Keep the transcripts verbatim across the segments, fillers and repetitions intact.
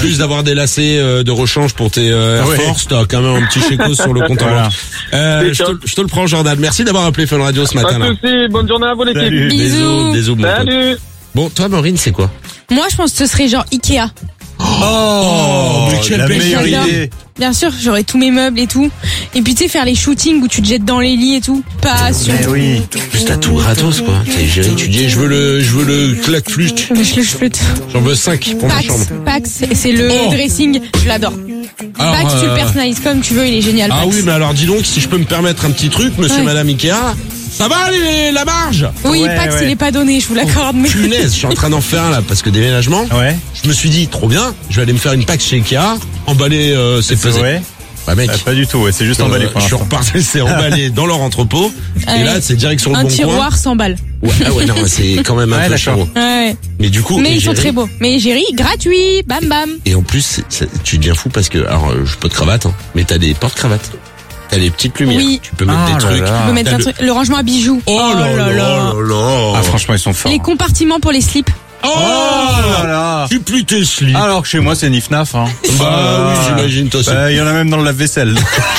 plus d'avoir des lacets euh, de rechange pour tes euh, Air Ouais. Force, t'as quand même un petit chéco sur le compte en Voilà. banque. Euh, je te, je te le prends, Jordan. Merci d'avoir appelé Fun Radio ce Pas matin. de Là. soucis, bonne journée à vous l'équipe. Salut. Bisous. Bisous, mon pote. Salut. Bon, toi, Maureen, c'est quoi? Moi, je pense que ce serait genre Ikea. Oh, mais quelle la belle meilleure idée. idée. Bien sûr, j'aurais tous mes meubles et tout. Et puis, tu sais, faire les shootings où tu te jettes dans les lits et tout. Pas sur... Mais oui. En plus, t'as tout gratos, quoi. T'es géré, tu dis, je veux le, je veux le claque-flûte. Je le flûte. J'en veux cinq pour ma Pax, chambre. Pax, c'est le Oh. dressing. Je l'adore. Alors, Pax, tu le euh, personnalises comme tu veux, il est génial. Ah Pax. oui, mais alors dis donc, si je peux me permettre un petit truc, monsieur, Ouais. madame Ikea, ça va les, la marge? Oui, Ouais, Pax, ouais. il est pas donné, je vous l'accorde. Mais... Punaise, je suis en train d'en faire un là, parce que déménagement, Ouais. je me suis dit, trop bien, je vais aller me faire une Pax chez Ikea, emballer, euh, c'est pesé. Ouais. Bah mec, Ah, pas du tout, ouais, c'est juste euh, emballé pour je suis l'instant. reparti, c'est emballé dans leur entrepôt, et Ouais. là, c'est direct sur le Un bon coin. tiroir cent balles. Ouais, ah ouais, non, c'est quand même un Ouais, peu d'accord. cher. Ouais. Mais du coup, Mais et ils sont j'ai très ri. beaux. Mais Géry, gratuit, bam bam. Et en plus, c'est- c'est- tu deviens fou parce que, alors, euh, je peux de cravate, hein, mais t'as des porte-cravates. T'as des petites lumières. Oui. Tu peux mettre Ah des là trucs. là. Tu peux mettre T'as un le- truc, le rangement à bijoux. Oh là là là là. Ah, franchement, ils sont forts. Les compartiments pour les slips. Oh là là. Tu plus tes slips. Alors que chez moi, c'est Nif-Naf, hein. Bah oui, j'imagine, toi aussi. Bah, il y en a même dans le lave-vaisselle.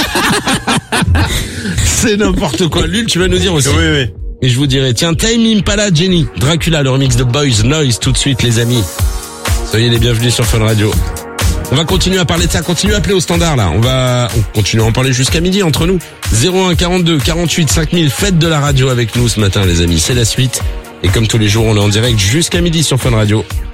C'est n'importe quoi. Lul, tu vas nous dire aussi. Oui, oui. Et je vous dirai, tiens, Time Impala, Jenny, Dracula, le remix de Boys Noise, tout de suite, les amis. Soyez les bienvenus sur Fun Radio. On va continuer à parler de ça, continuer à appeler au standard, là. On va, on continue à en parler jusqu'à midi, entre nous. zéro un quarante-deux quarante-huit cinq mille, faites de la radio avec nous ce matin, les amis. C'est la suite. Et comme tous les jours, on est en direct jusqu'à midi sur Fun Radio.